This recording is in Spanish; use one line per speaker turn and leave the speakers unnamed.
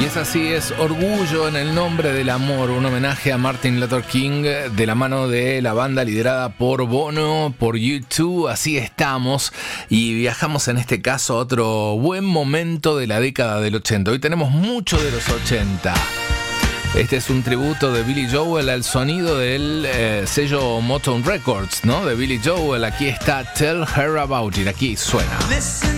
Y es así, es Orgullo en el nombre del amor, un homenaje a Martin Luther King de la mano de la banda liderada por Bono, por U2. Así estamos y viajamos en este caso a otro buen momento de la década del 80. Hoy tenemos mucho de los 80. Este es un tributo de Billy Joel al sonido del sello Motown Records, ¿no? De Billy Joel. Aquí está Tell Her About It. Aquí suena.